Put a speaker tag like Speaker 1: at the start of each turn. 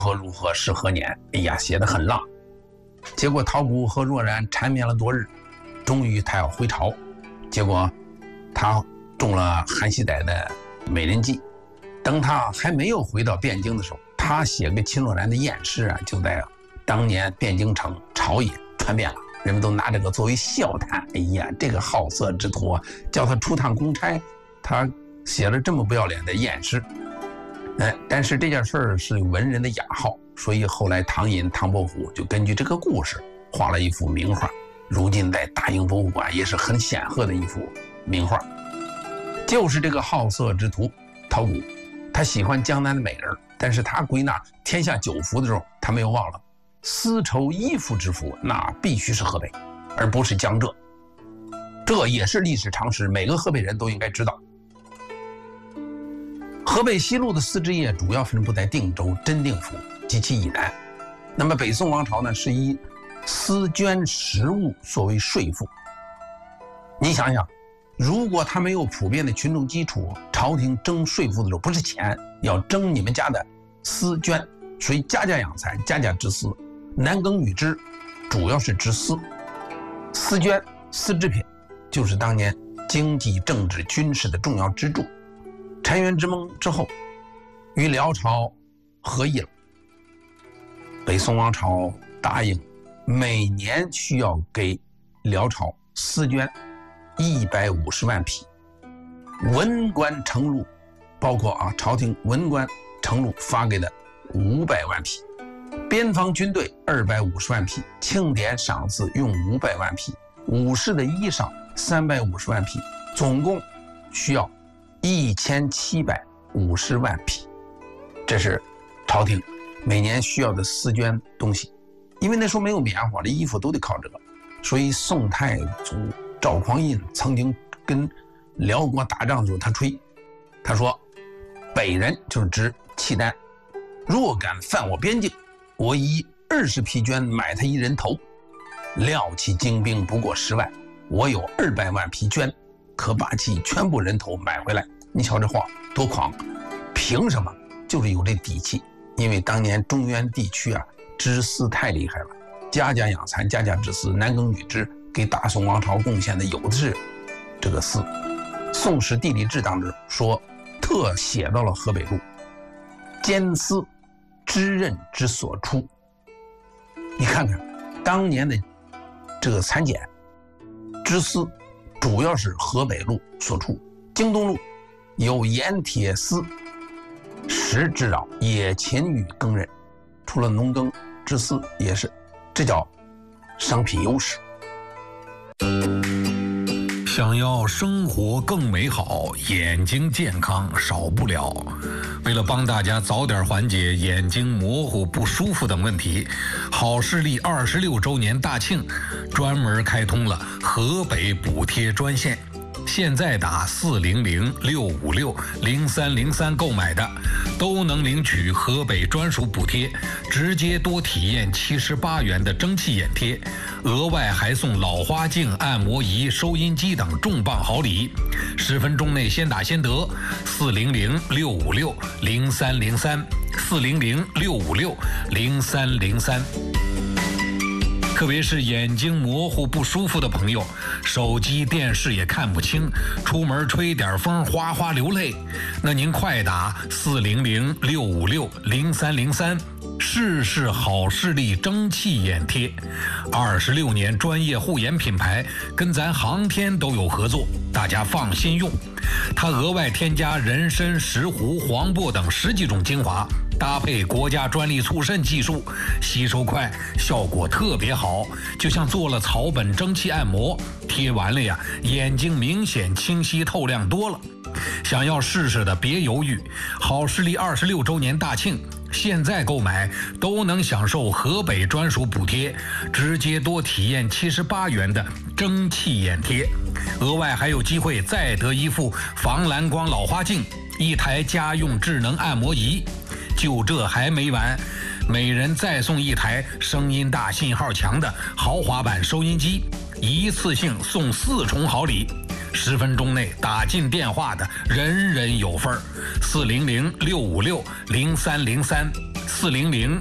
Speaker 1: 如何是何年，哎呀，写得很浪。结果陶谷和若然缠绵了多日，终于他要回朝，结果他中了韩熙载的美人计。等他还没有回到汴京的时候，他写给秦洛然的艳诗啊，就在当年汴京城朝野传遍了，人们都拿这个作为笑谈。哎呀，这个好色之徒啊，叫他出趟公差，他写了这么不要脸的艳诗。但是这件事儿是文人的雅号，所以后来唐寅、唐伯虎就根据这个故事画了一幅名画，如今在大英博物馆也是很显赫的一幅名画。就是这个好色之徒陶谷，他喜欢江南的美人，但是他归纳天下九福的时候，他没有忘了丝绸衣服之福，那必须是河北，而不是江浙。这也是历史常识，每个河北人都应该知道。河北西路的丝织业主要分布在定州、真定府及其以南。那么北宋王朝呢，是以丝绢实物作为税赋。你想想，如果他没有普遍的群众基础，朝廷征税赋的时候不是钱，要征你们家的丝绢，所以家家养蚕，家家织丝，男耕女织，主要是织丝。丝绢、丝织品就是当年经济、政治、军事的重要支柱。澶渊之盟之后，与辽朝合议了。北宋王朝答应每年需要给辽朝丝绢150万匹，文官承禄，包括朝廷文官承禄发给的500万匹，边防军队250万匹，庆典赏赐用500万匹，武士的衣裳350万匹，总共需要1750万匹。这是朝廷每年需要的丝绢东西。因为那时候没有棉花，这衣服都得靠这个，所以宋太祖赵匡胤曾经跟辽国打仗的时候，他吹，他说北人就是指契丹，若敢犯我边境，我以20匹绢买他一人头，料其精兵不过10万，我有200万匹绢，可把其全部人头买回来。你瞧这话多狂，凭什么？就是有这底气。因为当年中原地区织丝太厉害了，家家养蚕，家家织丝，男耕女织，给大宋王朝贡献的有的是这个丝。《宋史地理志》当中说，特写到了河北路，尖丝织刃之所出。你看看当年的这个蚕茧织丝，主要是河北路所出。京东路有盐铁丝石之扰，也勤于耕耘，除了农耕织丝也是，这叫商品优势。
Speaker 2: 想要生活更美好，眼睛健康少不了。为了帮大家早点缓解眼睛模糊不舒服等问题，好视力26周年大庆专门开通了河北补贴专线。现在打400-656-0303购买的，都能领取河北专属补贴，直接多体验78元的蒸汽眼贴，额外还送老花镜、按摩仪、收音机等重磅好礼。10分钟内先打先得，400-656-0303，400-656-0303。特别是眼睛模糊不舒服的朋友，手机电视也看不清，出门吹点风哗哗流泪，那您快打400-656-0303，试试好视力蒸汽眼贴。26年专业护眼品牌，跟咱航天都有合作，大家放心用。它额外添加人参、石斛、黄柏等10几种精华，搭配国家专利促渗技术，吸收快，效果特别好，就像做了草本蒸汽按摩，贴完了呀，眼睛明显清晰透亮多了。想要试试的别犹豫，好视力26周年大庆，现在购买都能享受河北专属补贴，直接多体验78元的蒸汽眼贴，额外还有机会再得一副防蓝光老花镜，1台家用智能按摩仪。就这还没完，每人再送1台声音大、信号强的豪华版收音机，一次性送4重好礼。10分钟内打进电话的人人有份儿。400-656-0303 400